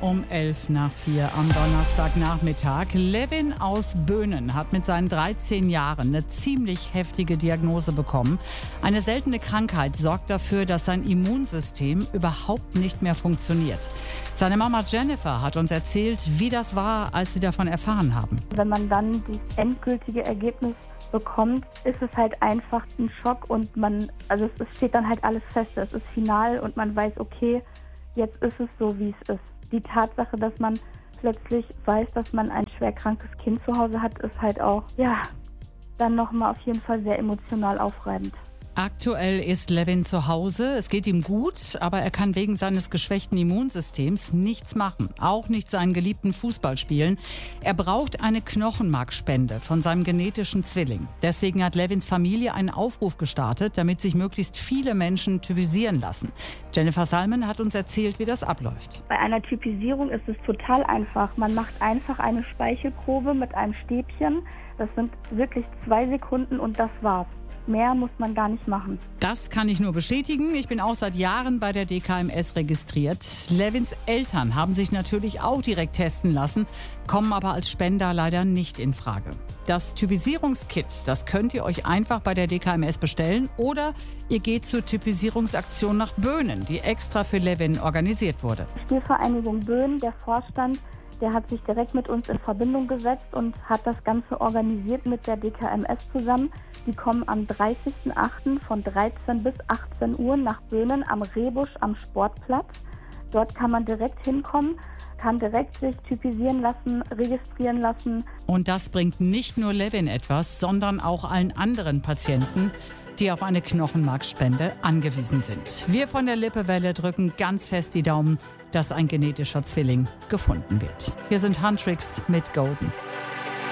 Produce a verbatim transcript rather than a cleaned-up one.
Um elf nach vier am Donnerstagnachmittag. Levin aus Böhnen hat mit seinen dreizehn Jahren eine ziemlich heftige Diagnose bekommen. Eine seltene Krankheit sorgt dafür, dass sein Immunsystem überhaupt nicht mehr funktioniert. Seine Mama Jennifer hat uns erzählt, wie das war, als sie davon erfahren haben. Wenn man dann das endgültige Ergebnis bekommt, ist es halt einfach ein Schock und man, also es steht dann halt alles fest. Es ist final und man weiß, okay, jetzt ist es so, wie es ist. Die Tatsache, dass man plötzlich weiß, dass man ein schwerkrankes Kind zu Hause hat, ist halt auch, ja, dann nochmal auf jeden Fall sehr emotional aufreibend. Aktuell ist Levin zu Hause. Es geht ihm gut, aber er kann wegen seines geschwächten Immunsystems nichts machen. Auch nicht seinen geliebten Fußball spielen. Er braucht eine Knochenmarkspende von seinem genetischen Zwilling. Deswegen hat Levins Familie einen Aufruf gestartet, damit sich möglichst viele Menschen typisieren lassen. Jennifer Salmen hat uns erzählt, wie das abläuft. Bei einer Typisierung ist es total einfach. Man macht einfach eine Speichelprobe mit einem Stäbchen. Das sind wirklich zwei Sekunden und das war's. Mehr muss man gar nicht machen. Das kann ich nur bestätigen. Ich bin auch seit Jahren bei der D K M S registriert. Levins Eltern haben sich natürlich auch direkt testen lassen, kommen aber als Spender leider nicht in Frage. Das Typisierungskit, das könnt ihr euch einfach bei der D K M S bestellen oder ihr geht zur Typisierungsaktion nach Böhnen, die extra für Levin organisiert wurde. Spielvereinigung Böhnen, der Vorstand, der hat sich direkt mit uns in Verbindung gesetzt und hat das Ganze organisiert mit der D K M S zusammen. Die kommen am dreißigsten achten von dreizehn bis achtzehn Uhr nach Böhnen am Rehbusch am Sportplatz. Dort kann man direkt hinkommen, kann direkt sich typisieren lassen, registrieren lassen. Und das bringt nicht nur Levin etwas, sondern auch allen anderen Patienten, die auf eine Knochenmarkspende angewiesen sind. Wir von der Lippewelle drücken ganz fest die Daumen, dass ein genetischer Zwilling gefunden wird. Hier sind Huntrix mit Golden.